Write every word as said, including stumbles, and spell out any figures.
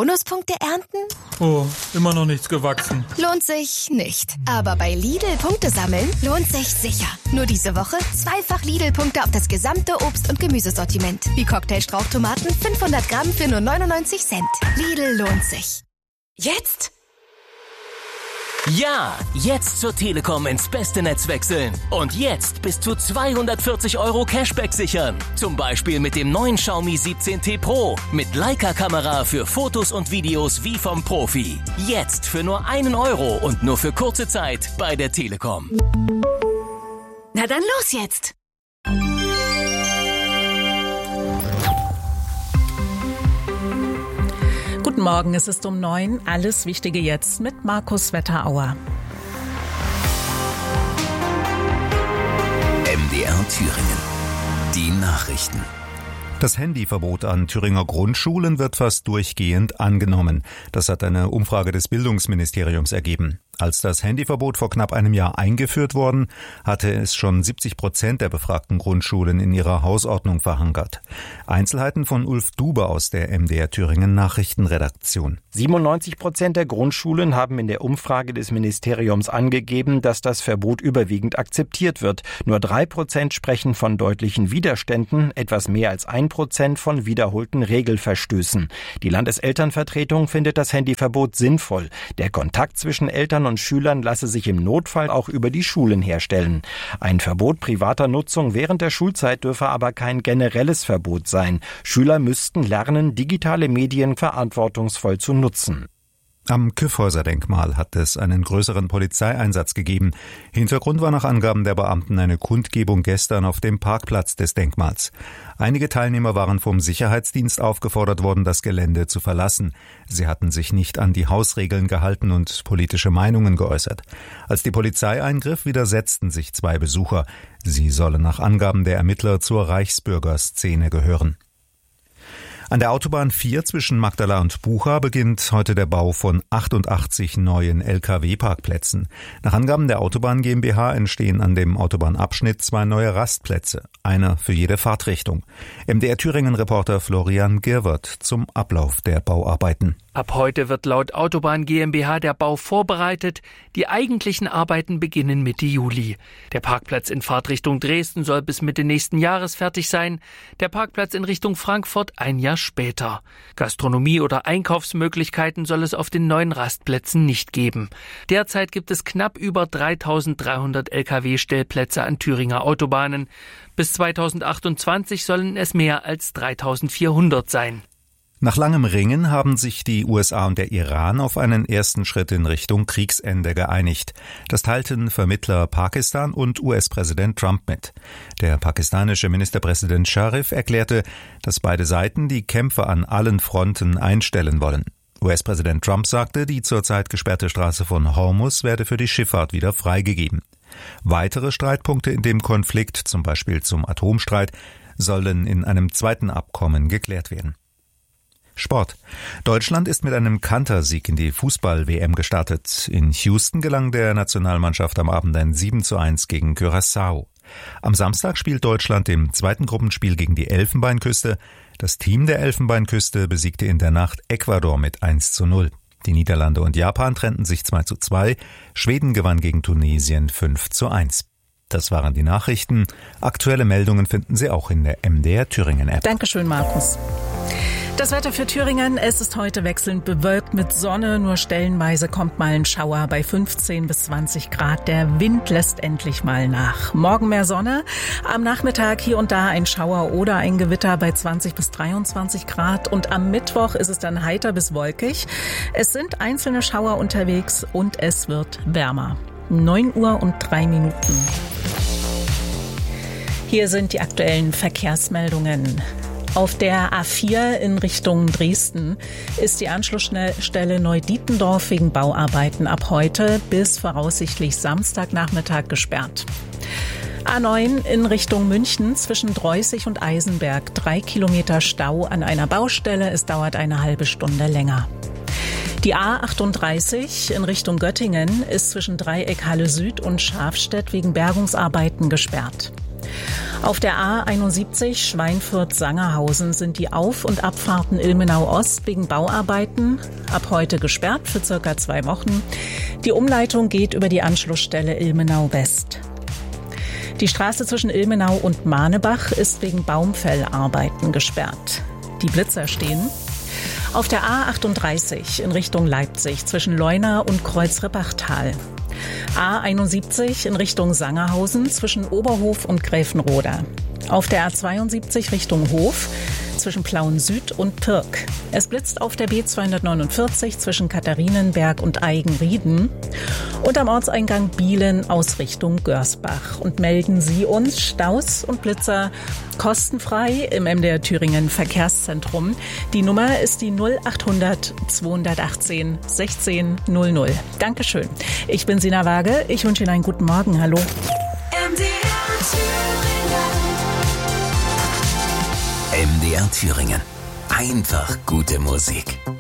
Bonuspunkte ernten? Oh, immer noch nichts gewachsen. Lohnt sich nicht. Aber bei Lidl Punkte sammeln lohnt sich sicher. Nur diese Woche zweifach Lidl-Punkte auf das gesamte Obst- und Gemüsesortiment. Wie Cocktail-Strauchtomaten fünfhundert Gramm für nur neunundneunzig Cent. Lidl lohnt sich. Jetzt? Ja, jetzt zur Telekom ins beste Netz wechseln. Und jetzt bis zu zweihundertvierzig Euro Cashback sichern. Zum Beispiel mit dem neuen Xiaomi siebzehn T Pro. Mit Leica-Kamera für Fotos und Videos wie vom Profi. Jetzt für nur einen Euro und nur für kurze Zeit bei der Telekom. Na dann los jetzt! Guten Morgen, es ist um neun. Alles Wichtige jetzt mit Markus Wetterauer. M D R Thüringen. Die Nachrichten. Das Handyverbot an Thüringer Grundschulen wird fast durchgehend angenommen. Das hat eine Umfrage des Bildungsministeriums ergeben. Als das Handyverbot vor knapp einem Jahr eingeführt worden, hatte es schon siebzig Prozent der befragten Grundschulen in ihrer Hausordnung verankert. Einzelheiten von Ulf Dube aus der M D R Thüringen Nachrichtenredaktion. siebenundneunzig Prozent der Grundschulen haben in der Umfrage des Ministeriums angegeben, dass das Verbot überwiegend akzeptiert wird. Nur drei Prozent sprechen von deutlichen Widerständen, etwas mehr als ein Prozent von wiederholten Regelverstößen. Die Landeselternvertretung findet das Handyverbot sinnvoll. Der Kontakt zwischen Eltern und Schülern lasse sich im Notfall auch über die Schulen herstellen. Ein Verbot privater Nutzung während der Schulzeit dürfe aber kein generelles Verbot sein. Schüler müssten lernen, digitale Medien verantwortungsvoll zu nutzen. Am Kyffhäuser-Denkmal hat es einen größeren Polizeieinsatz gegeben. Hintergrund war nach Angaben der Beamten eine Kundgebung gestern auf dem Parkplatz des Denkmals. Einige Teilnehmer waren vom Sicherheitsdienst aufgefordert worden, das Gelände zu verlassen. Sie hatten sich nicht an die Hausregeln gehalten und politische Meinungen geäußert. Als die Polizei eingriff, widersetzten sich zwei Besucher. Sie sollen nach Angaben der Ermittler zur Reichsbürgerszene gehören. An der Autobahn vier zwischen Magdala und Bucha beginnt heute der Bau von achtundachtzig neuen L K W-Parkplätzen. Nach Angaben der Autobahn GmbH entstehen an dem Autobahnabschnitt zwei neue Rastplätze, einer für jede Fahrtrichtung. M D R Thüringen-Reporter Florian Girwert zum Ablauf der Bauarbeiten. Ab heute wird laut Autobahn GmbH der Bau vorbereitet. Die eigentlichen Arbeiten beginnen Mitte Juli. Der Parkplatz in Fahrtrichtung Dresden soll bis Mitte nächsten Jahres fertig sein. Der Parkplatz in Richtung Frankfurt ein Jahr später. Gastronomie oder Einkaufsmöglichkeiten soll es auf den neuen Rastplätzen nicht geben. Derzeit gibt es knapp über dreitausenddreihundert L K W-Stellplätze an Thüringer Autobahnen. Bis zweitausendachtundzwanzig sollen es mehr als dreitausendvierhundert sein. Nach langem Ringen haben sich die U S A und der Iran auf einen ersten Schritt in Richtung Kriegsende geeinigt. Das teilten Vermittler Pakistan und U S-Präsident Trump mit. Der pakistanische Ministerpräsident Sharif erklärte, dass beide Seiten die Kämpfe an allen Fronten einstellen wollen. U S-Präsident Trump sagte, die zurzeit gesperrte Straße von Hormuz werde für die Schifffahrt wieder freigegeben. Weitere Streitpunkte in dem Konflikt, zum Beispiel zum Atomstreit, sollen in einem zweiten Abkommen geklärt werden. Sport. Deutschland ist mit einem Kantersieg in die Fußball-W M gestartet. In Houston gelang der Nationalmannschaft am Abend ein sieben zu eins gegen Curaçao. Am Samstag spielt Deutschland im zweiten Gruppenspiel gegen die Elfenbeinküste. Das Team der Elfenbeinküste besiegte in der Nacht Ecuador mit eins zu null. Die Niederlande und Japan trennten sich zwei zu zwei. Schweden gewann gegen Tunesien fünf zu eins. Das waren die Nachrichten. Aktuelle Meldungen finden Sie auch in der M D R Thüringen App. Dankeschön, Markus. Das Wetter für Thüringen, es ist heute wechselnd bewölkt mit Sonne, nur stellenweise kommt mal ein Schauer bei fünfzehn bis zwanzig Grad. Der Wind lässt endlich mal nach. Morgen mehr Sonne, am Nachmittag hier und da ein Schauer oder ein Gewitter bei zwanzig bis dreiundzwanzig Grad und am Mittwoch ist es dann heiter bis wolkig. Es sind einzelne Schauer unterwegs und es wird wärmer. neun Uhr und drei Minuten. Hier sind die aktuellen Verkehrsmeldungen. Auf der A vier in Richtung Dresden ist die Anschlussstelle Neudietendorf wegen Bauarbeiten ab heute bis voraussichtlich Samstagnachmittag gesperrt. A neun in Richtung München zwischen Dreußig und Eisenberg. Drei Kilometer Stau an einer Baustelle. Es dauert eine halbe Stunde länger. Die A achtunddreißig in Richtung Göttingen ist zwischen Dreieck Halle Süd und Schafstedt wegen Bergungsarbeiten gesperrt. Auf der A einundsiebzig Schweinfurt-Sangerhausen sind die Auf- und Abfahrten Ilmenau-Ost wegen Bauarbeiten ab heute gesperrt für circa zwei Wochen. Die Umleitung geht über die Anschlussstelle Ilmenau-West. Die Straße zwischen Ilmenau und Mahnebach ist wegen Baumfellarbeiten gesperrt. Die Blitzer stehen. Auf der A achtunddreißig in Richtung Leipzig zwischen Leuna und Kreuzrippachtal. A einundsiebzig in Richtung Sangerhausen zwischen Oberhof und Gräfenroda. Auf der A zweiundsiebzig Richtung Hof zwischen Plauen Süd und Pirk. Es blitzt auf der B zweihundertneunundvierzig zwischen Katharinenberg und Eigenrieden und am Ortseingang Bielen aus Richtung Görsbach. Und melden Sie uns Staus und Blitzer kostenfrei im M D R Thüringen Verkehrszentrum. Die Nummer ist die null achthundert zweihundertachtzehn sechzehn null null. Dankeschön. Ich bin Sina Waage. Ich wünsche Ihnen einen guten Morgen. Hallo. M D R Thüringen. Einfach gute Musik.